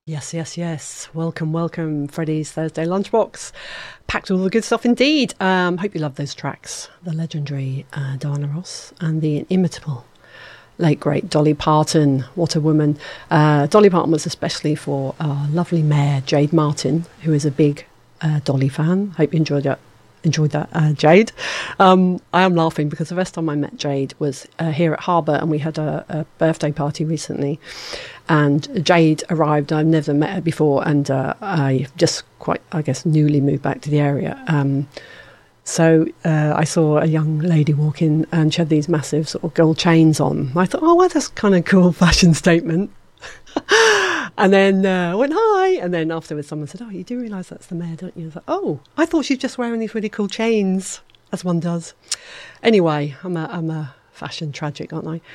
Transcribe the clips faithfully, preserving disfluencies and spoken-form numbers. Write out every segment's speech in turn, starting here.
Yes, yes, yes. Welcome, welcome, Freddie's Thursday Lunchbox. Packed all the good stuff indeed. Um, hope you love those tracks. The legendary uh, Diana Ross and the inimitable late great Dolly Parton. What a woman. Uh, Dolly Parton was especially for our lovely mayor, Jade Martin, who is a big uh, Dolly fan. Hope you enjoyed that. Enjoyed that, uh, Jade. Um, I am laughing because the first time I met Jade was uh, here at Harbour, and we had a, a birthday party recently. And Jade arrived. I've never met her before, and uh, I just quite, I guess, newly moved back to the area. Um, so uh, I saw a young lady walk in, and she had these massive sort of gold chains on. I thought, oh, well, that's kind of cool fashion statement. And then uh, went hi, and then afterwards someone said, oh, you do realise that's the mayor, don't you? I was like, oh, I thought she's just wearing these really cool chains, as one does. Anyway, I'm a, I'm a fashion tragic, aren't I?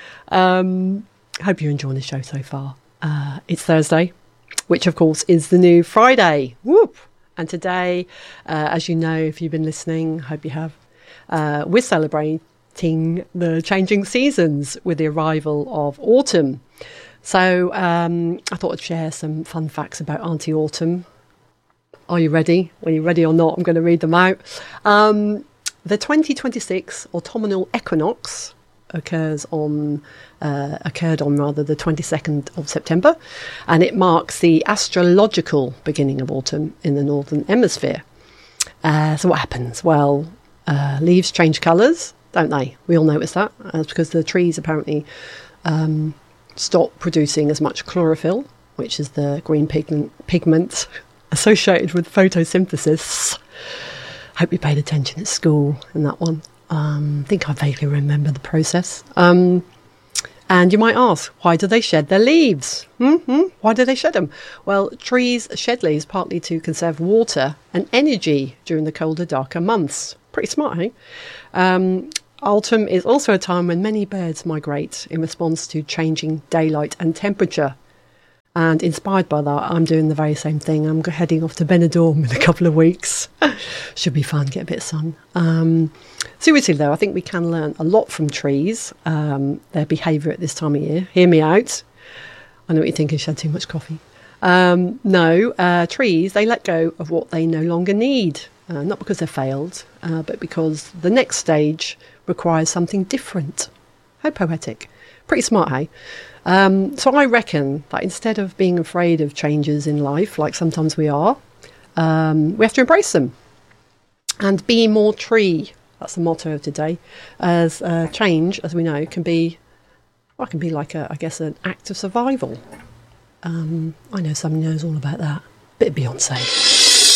Um, hope you're enjoying the show so far. Uh, it's Thursday, which of course is the new Friday. Whoop! And today, uh, as you know, if you've been listening, hope you have, uh, we're celebrating the changing seasons with the arrival of autumn. So um, I thought I'd share some fun facts about Auntie Autumn. Are you ready? Are you ready or not? I'm going to read them out. Um, the twenty twenty-six autumnal equinox occurs on uh, occurred on rather the twenty-second of September, and it marks the astrological beginning of autumn in the northern hemisphere. Uh, so what happens? Well, uh, leaves change colours, don't they? We all notice that. That's because the trees apparently Um, stop producing as much chlorophyll, which is the green pigment, pigment associated with photosynthesis. Hope you paid attention at school in that one. Um, I think I vaguely remember the process. Um, and you might ask, why do they shed their leaves? Mm-hmm. Why do they shed them? Well, trees shed leaves partly to conserve water and energy during the colder, darker months. Pretty smart, eh? Um, Autumn is also a time when many birds migrate in response to changing daylight and temperature. And inspired by that, I'm doing the very same thing. I'm heading off to Benidorm in a couple of weeks. Should be fun, get a bit of sun. Um, seriously, though, I think we can learn a lot from trees, um, their behaviour at this time of year. Hear me out. I know what you're thinking, she had too much coffee. Um, no, uh, trees, they let go of what they no longer need. Uh, not because they've failed, uh, but because the next stage requires something different. How poetic. Pretty smart, hey? Um, so I reckon that instead of being afraid of changes in life, like sometimes we are, um, we have to embrace them. And be more tree. That's the motto of today. As uh, change, as we know, can be, well, can be like, a, I guess, an act of survival. Um, I know someone knows all about that. Bit of Beyonce.